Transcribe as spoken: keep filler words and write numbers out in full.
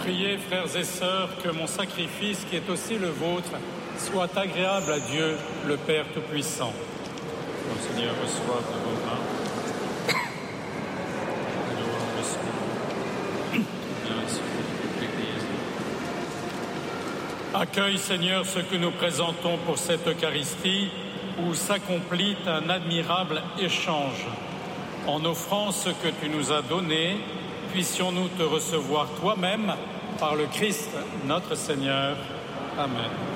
Priez, frères et sœurs, que mon sacrifice, qui est aussi le vôtre, soit agréable à Dieu, le Père Tout-Puissant. Mon Seigneur, reçoive de vos mains. Accueille, Seigneur, ce que nous présentons pour cette Eucharistie, où s'accomplit un admirable échange. En offrant ce que tu nous as donné, puissions-nous te recevoir toi-même par le Christ, notre Seigneur. Amen.